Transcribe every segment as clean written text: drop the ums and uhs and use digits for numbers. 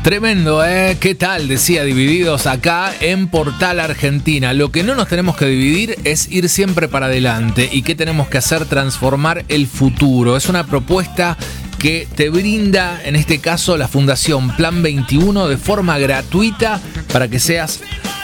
Tremendo, ¿eh? ¿Qué tal? Decía Divididos acá en Portal Argentina. Lo que no nos tenemos que dividir es ir siempre para adelante. ¿Y qué tenemos que hacer? Transformar el futuro. Es una propuesta que te brinda, en este caso, la Fundación Plan 21 de forma gratuita para que seas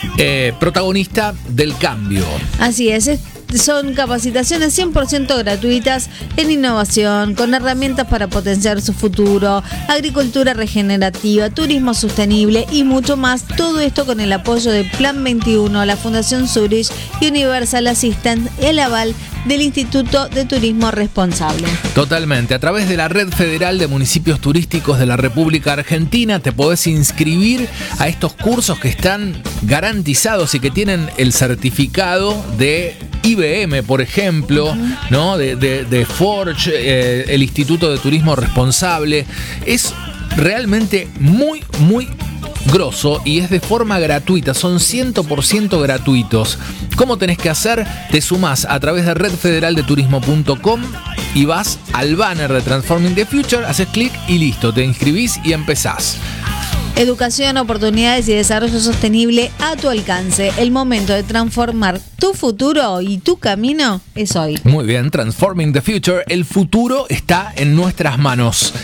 protagonista del cambio. Así es. Son capacitaciones 100% gratuitas en innovación, con herramientas para potenciar su futuro, agricultura regenerativa, turismo sostenible y mucho más. Todo esto con el apoyo de Plan 21, la Fundación Zurich y Universal Assistance, el aval del Instituto de Turismo Responsable. Totalmente. A través de la Red Federal de Municipios Turísticos de la República Argentina te podés inscribir a estos cursos que están garantizados y que tienen el certificado de IBM, por ejemplo, ¿no? de Forge, el Instituto de Turismo Responsable. Es realmente muy, muy grosso y es de forma gratuita, son 100% gratuitos. ¿Cómo tenés que hacer? Te sumás a través de redfederaldeturismo.com y vas al banner de Transforming the Future, haces clic y listo, te inscribís y empezás. Educación, oportunidades y desarrollo sostenible a tu alcance. El momento de transformar tu futuro y tu camino es hoy. Muy bien, Transforming the Future, el futuro está en nuestras manos.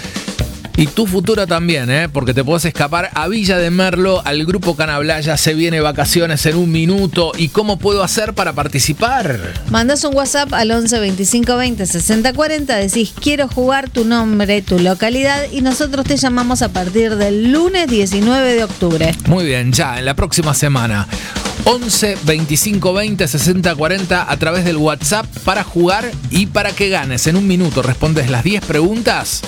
Y tu futuro también, porque te podés escapar a Villa de Merlo, al Grupo Canablaya. Se viene vacaciones en un minuto. ¿Y cómo puedo hacer para participar? Mandás un WhatsApp al 11 25 20 60 40, decís quiero jugar, tu nombre, tu localidad y nosotros te llamamos a partir del lunes 19 de octubre. Muy bien, ya en la próxima semana. 11 25 20 60 40 a través del WhatsApp para jugar y para que ganes. En un minuto respondes las 10 preguntas.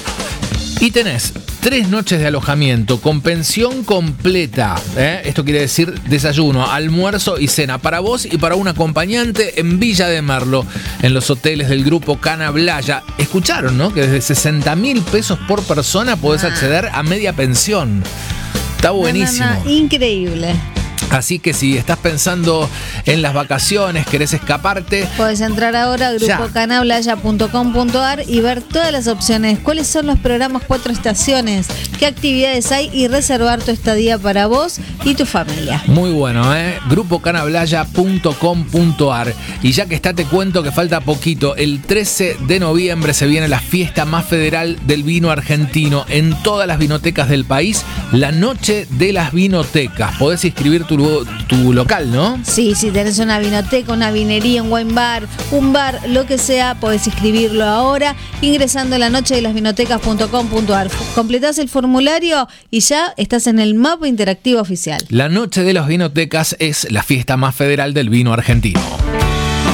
Y tenés 3 noches de alojamiento con pensión completa. Esto quiere decir desayuno, almuerzo y cena para vos y para un acompañante en Villa de Merlo, en los hoteles del Grupo Canablaya. Escucharon, ¿no? Que desde 60.000 pesos por persona podés acceder a media pensión. Está buenísimo. Increíble. Así que si estás pensando en las vacaciones, querés escaparte, podés entrar ahora a grupocanablaya.com.ar y ver todas las opciones, cuáles son los programas 4 estaciones, qué actividades hay y reservar tu estadía para vos y tu familia. Muy bueno, grupocanablaya.com.ar. Y ya que está, te cuento que falta poquito. El 13 de noviembre se viene la fiesta más federal del vino argentino en todas las vinotecas del país, la Noche de las Vinotecas. Podés inscribir tu local, ¿no? Sí, si tenés una vinoteca, una vinería, un wine bar, un bar, lo que sea, podés inscribirlo ahora ingresando a la nochedelasvinotecas.com.ar. Completás el formulario y ya estás en el mapa interactivo oficial. La Noche de las Vinotecas es la fiesta más federal del vino argentino.